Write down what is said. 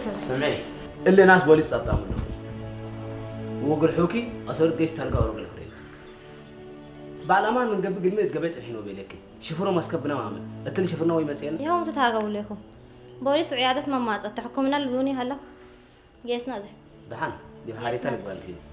سمعي اللي ناس بوليس صداموا وقل حوكي أصرت جيش ترجع ورجل خريج بعلمان من قبل قلمي تقبيت الحين وبيلك شوفوا مسكبنا معمل أتلي شوفنا ويمتين يوم تتهاجوا لكم بوليس وعيادة ممات التحكمنا اللوني هلا جيسنا ده دحان دي بحارتها نقبلتين